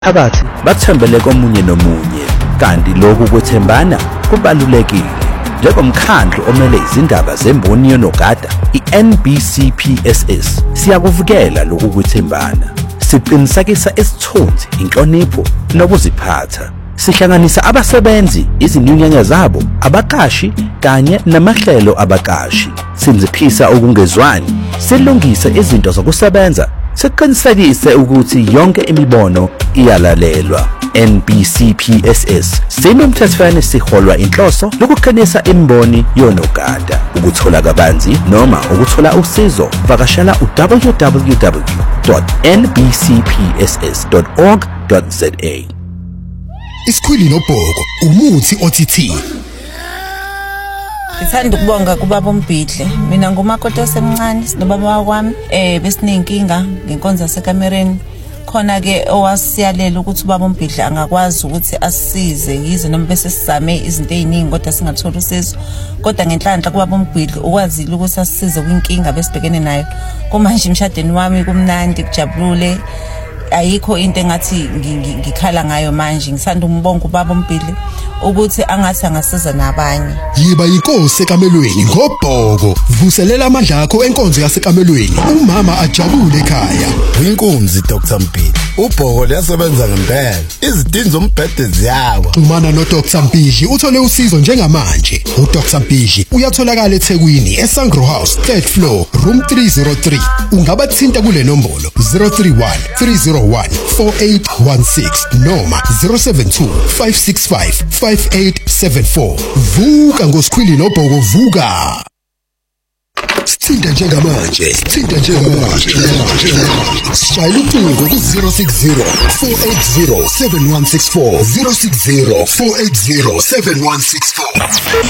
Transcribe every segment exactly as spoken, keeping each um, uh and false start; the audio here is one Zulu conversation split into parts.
Phakathi bathembele komunye nomunye kanti lokhu kwethembana kubalulekile. Njengomkhandlu omele izindaba zemboni yonogada, i-N B C P S S siyakuvukela lokhu kwethembana. Siqinisekisa isithunzi, inhlonipho nokuziphatha. Sihlanganisa abasebenzi, izinyunyana zabo, abaqashi kanye namahlelo abaqashi. Sinziphisa ukungezwani, silungise izinto zokusebenza, siqinisekise ukuthi yonke imibono iyalalelwa. N B C P S S sinomthethweni siholwa inhloso lokuqinisa imboni yonogada. Ukuthola kabanzi noma ukuthola usizo vakashela u-w w w dot n b c p s s dot org dot z a. Isikhwili nobhoko umuthi othithini. Ngithanda ukubonga kubaba uMbhidle. Mina ngumakoti osemncane sinobaba kwami eh besinenkinga ngenkonzo yasekamereni. Khona ke owasiyalela ukuthi ubaba uMbhidle angakwazi ukuthi asisize yize noma bese sizame izinto eziningi kodwa singathola usizo. Kodwa ngenhlanhla kubaba uMbhidle ukwazile ukuthi asisize kwinkinga besibhekene nayo. Kumanje emshadweni wami kumnandi kujabulule. Ayikho into engathi ngikhala ngayo manje. Ngisanda umbonga ubaba uMbhidle ukuthi angathi angasiza nabanye. Yiba inkosi ekamelweni ngobhoko. Vuselela amandla akho enkonzo yasekamelweni. Umama ajabule ekhaya. Inkunzi Doctor Mbhidle. Ubhoko liyasebenza ngempela. Izidingo zombhede ziyawa. Xhumana no Doctor Mbhidle uthole usizo njengamanje. U Doctor Mbhidle uyatholakala eThekwini eSangro House third floor room three oh three. Ungabathinta kule nombolo zero three one three zero one four eight one six noma zero seven two five six five five eight seven four. Vuka ngosikhwili nobhoko vuka. Sithinta njengamanje, sithinta njengamanje. Shayela ucingo ku zero six zero four eight zero seven one six four zero six zero four eight zero seven one six four.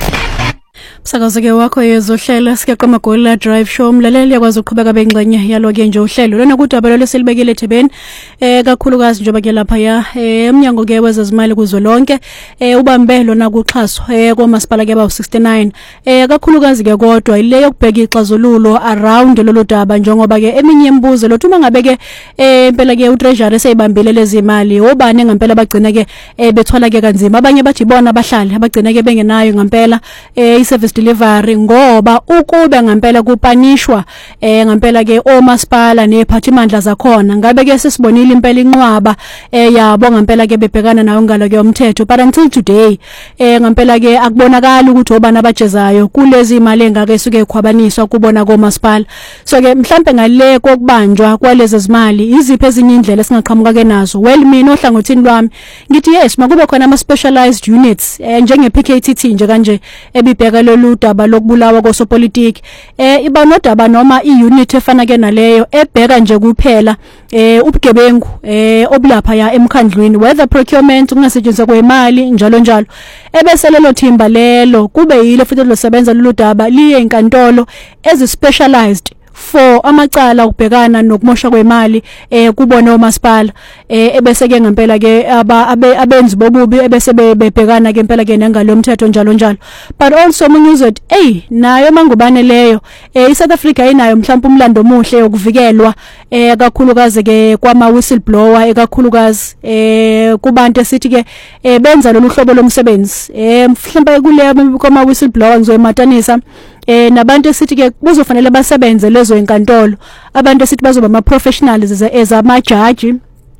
Sakazeke wakho yezohlela sikaqoma gola drive show umlaleli yakwazi ukuqhubeka bengxenye yaloke nje uhlelo lona kudaba lo selibekele eThebeni eh kakhulukazi njengoba ke lapha ya eMnyango ke wezezimali kuzolonke eh ubambelo nakuxhaso eh kwamasipala ke ba sixty-nine eh kakhulukazi ke kodwa ile yokubheka ixazululo around lolu daba njengoba ke eminye imibuzo lothi uma ngabe ke eh impela ke uTreasury eseyibambile lezi imali obani ngempela bagcina ke bethwala ke kanzima abanye bathi bona abahlali abagcina ke bengenayo ngempela eh service delivery ngoba ukube ngempela kupanishwa eh ngempela ke omasipala nephathimandla zakhona ngabe ke sisibonile impela inqwaba eh yabo ngempela ke bebhekana nayo ngalo ke umthetho but until today eh ngempela ke akubonakala ukuthi obana abajezayo kulezi imali engake esuke ekhwabaniswa kubona komasipala. So ke mhlambe ngale kokubanjwa kwalezi zimali iziphi ezinye indlela singaqhamuka ke nazo. Well mina ohlangothini lwami ngithi yes makube khona ama specialized units eh, njenge P K T T nje kanje ebibheka lolu daba lokubulawa kosopolitiki eh iba nodaba noma iunit efana ke naleyo ebheka nje kuphela eh ubugebengu eh obulapha ya emkhandlwini whether procurement kungasetshenziswa kwemali njalo njalo ebese lelo thimba lelo kube yile futhi losebenza lolu daba liye enkantolo ezi specialized for amacala ukubhekana nokumosha kwemali eh kubona omasipala eh ebese ke ngempela ke abenzi bobubi ebese bebhekana ke impela ke nengalo yomthetho njalo njalo. But also munyuzet hey nayo mangubane leyo eh iSouth Africa inayo mhlawumbe umlando omuhle yokuvikelwa eh kakhulukazi ke kwama whistleblower ekakhulukazi eh kubantu esithi ke benza lolu hlobo lomsebenzi eh mhlawumbe kule kwama whistleblower ngizoyimatanisa eh nabantu esithi ke kuzofanele basebenze lezo enkantolo abantu esithi bazoba ama professionals ezama judge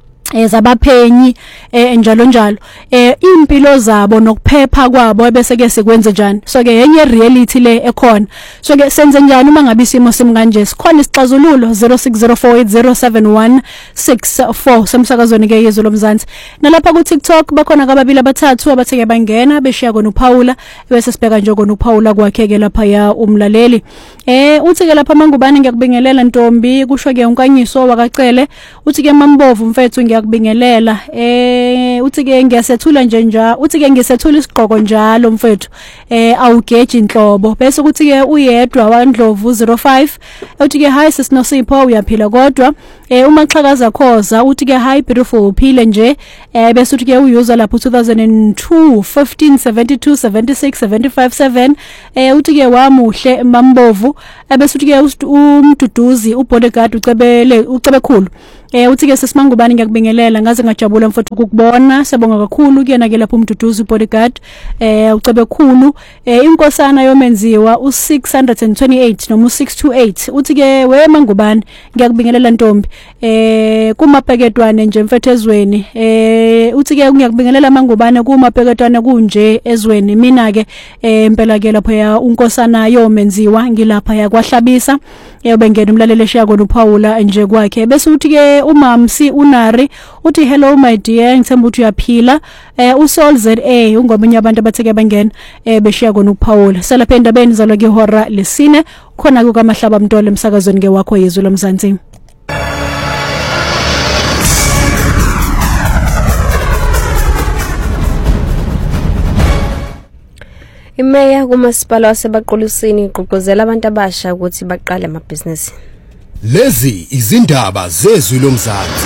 ezabaphenyi eh njalo njalo eh impilo zabo nokuphepha kwabo ebese ke sikwenze njani. So ke yenye reality le ekhona. So ke senze njani uma ngabe isimo simkanje sikhona isixazululo zero six zero four eight zero seven one six four semsakazweni ke yezwe lomzansi. Nalapha ku TikTok bakhona kababili abathathu abatheke bangena beshiya kona uPaula bese sibheka nje kona uPaula kwakhe ke lapha ya umlaleli eh uthi ke lapha mangubani ngiyakubingelela Ntombi kusho ke unkanyiso wakacele uthi ke Mambovu mfethu ngiyakubingelela eh uthi ke ngiyasethula nje nja uthi ke ngisethula isiqhoko njalo mfethu eh awugeje inhlobo bese kuthi ke uyedwa waNdlovu zero five uthi ke hi sisinosipho uyaphila kodwa eh uma xhakaza khoza uthi ke hi beautiful uphile nje eh bese uthi ke uyuza lapho two thousand two fifteen seventy-two seventy-six seventy-five seven eh uthi ke wamuhle mambovu ebese uthi ke umduduzi ubodyguard ucebele ucebe khulu eh uthi ke sesimangubani ngiyakubingelela ngaze ngajabula mfowethu ukubona siyabonga kakhulu kuyena ke lapho umduduzi bodyguard eh ucebe khulu eh inkosana yomenziwa u six twenty-eight noma u six twenty-eight uthi ke we mangubani ngiyakubingelela ntombi eh kumapeketwane nje mfethu ezweni eh uthi ke ngiyakubingelela mangubane kumapeketwane kunje ezweni mina ke eh impela ke lapho ya unkosana yomenziwa ngilapha yakwahlabisa eh ubengena umlaleli shako noPaula nje kwakhe bese uthi ke umamsi unari uthi hello my dear ngithemba ukuthi uyaphila eh uSol Z A ungomunye abantu abatheke bangena eh beshiya kona uPaula selapha endabeni zalwa ke hora lesine khona ku kaMahlaba Mtolo emsakazweni ke wakho yezwe lomzansi. Imeya kumasipala waseBaqulusini igqugquzela abantu abasha ukuthi baqale amabhizinisi. Lezi izindaba zezwe lomzansi.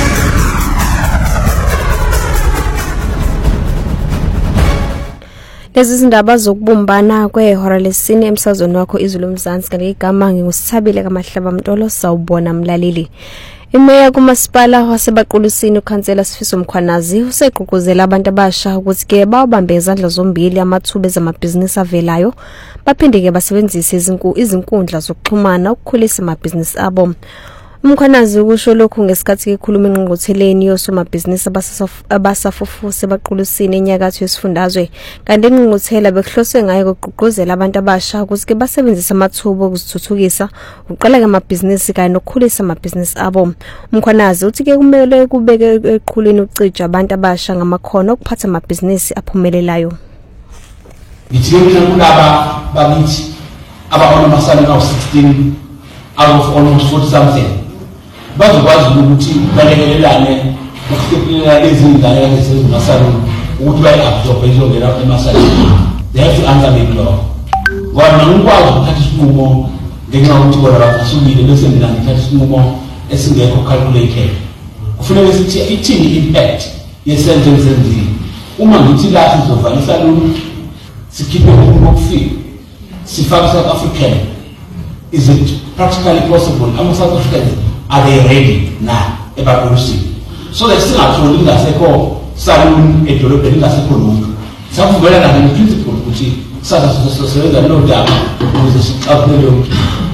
Lezi izindaba zokubumbana kwehora lesine emsazweni wakho izwe lomzansi ngegama ngingusithabile kaMahlaba Mtolo sawubona mlaleli. Imeya kumasipala waseBaqulusini ukhansela Sifiso Mkhwanazi useqhugquzela abantu abasha ukuthi ke bawabambe izandla zombili amathuba ezamabhizinisi avelayo baphinde ke basebenzise izinku izinkundla zokuxhumana ukukhulisa amabhizinisi abo. Umkhwanazi ukusho lokhu ngesikhathi ekhuluma engqungqutheleni yosomabhizinisi abasafufusa eBaqulusini enyakatho yesifundazwe kanti engqungquthela bekuhloswe ngayo ukuqhugquzela abantu abasha ukuthi ke basebenzise amathuba okuzithuthukisa uqala ke amabhizinisi kanye nokukhulisa amabhizinisi abo. Umkhwanazi uthi ke kumele kubeke eqhulwini ucija abantu abasha ngamakhono okuphatha amabhizinisi aphumelelayo. Ngithini kulaba bakithi abahona masana ka sixteen out of almost forty something. Bazokwazi ukuthi balekelelane ukuhlephela lezi ngane ezisezimasana ukuthi bayiabsorb izongena emasana. They have to answer the law. Ngoba ngikwazi ukuthatha isinqumo ngenxa yokuthi bona bafasumile bese mina ngithatha isinqumo esingekho calculated. Kufanele sithi ithini impact yesenzo esenzile. Uma ngithi la sizovala isaluni sikhiphe umuntu okufika sifaka South African, is it practically possible? Ama South Africans, are they ready now? eBaqulusini. So they still are trying to say, "Oh, saloon edolobheni lasekho nonke." Savumelana na principle ukuthi sada sosebenza no daba ukuze siqaphele.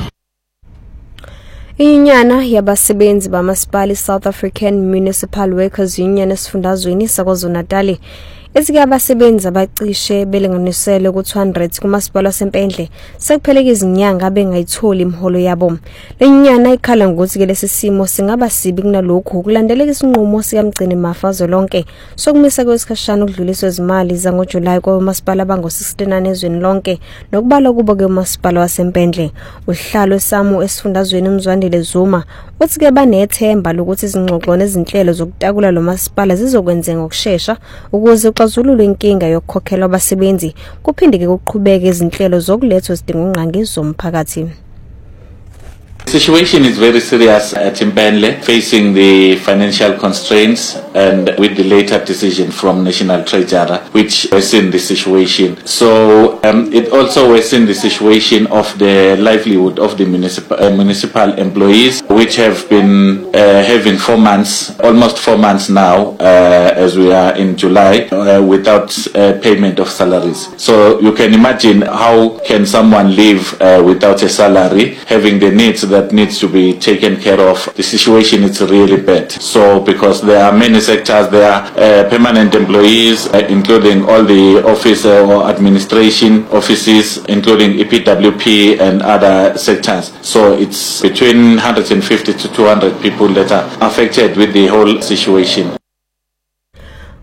Inyana yabasebenzi bamasipala South African Municipal Workers Union esifundazweni saKwaZulu-Natal esike abasebenzi abacishe belinganisele ku two hundred kumasipala waseMpendle sekupheleke izinyanga abengayitholi imiholo yabo. Lenyana ikhala ngokuthi ke lesi simo singaba sibi kunalokho kulandeleka isinqumo sikamgcini mafazo lonke sokumisa kwesikhashana ukudluliswa izimali zangoJuly kwamasipala abango sixty-nine ezweni lonke nokubalwa kubo ke umasipala waseMpendle. Uhlalo esamu esifundazweni uMzwandile Zuma uthi ke banethemba lokuthi izingxoxo nezinhlelo zokutakula lo masipala zizokwenzeka ngokusheshsha ukuze uxazulule inkinga yokukhokhela abasebenzi kuphinde ke kuqhubeke izinhlelo zokuletha izidingo zomphakathi. The situation is very serious at Mpenle, facing the financial constraints and with the later decision from National Treasurer, which worsened the situation. So um, it also worsened the situation of the livelihood of the municipal, uh, municipal employees, which have been uh, having four months, almost four months now, uh, as we are in July, uh, without uh, payment of salaries. So you can imagine how can someone live uh, without a salary, having the needs that that needs to be taken care of. The situation is really bad. So because there are many sectors, there are uh, permanent employees, uh, including all the office uh, or administration offices, including E P W P and other sectors. So it's between one hundred fifty to two hundred people that are affected with the whole situation.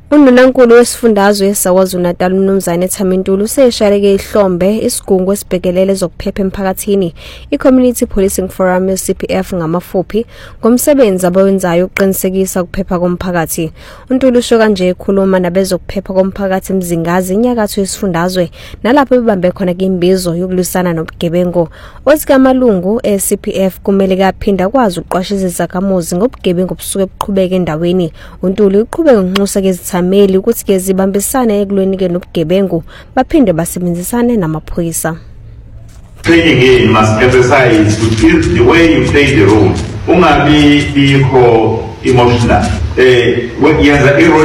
UNdunankulu wesifundazwe saKwaZulu-Natal uMnumzane Thamintulu useshaleke ihlombe isigungu esibhekelele zokuphepha emphakathini iCommunity Policing Forum C P F ngamafuphi ngomsebenzi abawenzayo ukuqinisekisa ukuphepha komphakathi. uNtulu usho kanje ekhuluma nabezokuphepha komphakathi eMzingazi inyakatho yesifundazwe nalapho bebambe khona imbizo yokulusana nobugebengu. Othi amalungu e-C P F kumele kaphinda kwazi ukuqwashisa izakhamuzi ngobugebengu obusuke buqhubeka endaweni. uNtulu uqhubeka ngenxusa kezithameli ukuthi ke zibambisana ekulweni ke nobugebengu baphinde basebenzisane namaphoyisa. Training in must emphasize to the way you play the role. Ungabi bikho emotional. Eh, yenza